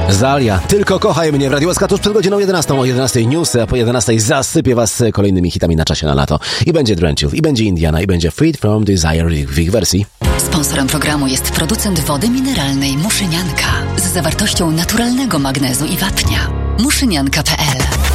Zalia, tylko kochaj mnie w Radio SK tuż przed godziną 11. O 11 newsy, a po 11 zasypię was kolejnymi hitami na czasie na lato. I będzie Drench Youth, i będzie Indiana, i będzie Freed from Desire w ich wersji. Sponsorem programu jest producent wody mineralnej Muszynianka z zawartością naturalnego magnezu i wapnia. Muszynianka.pl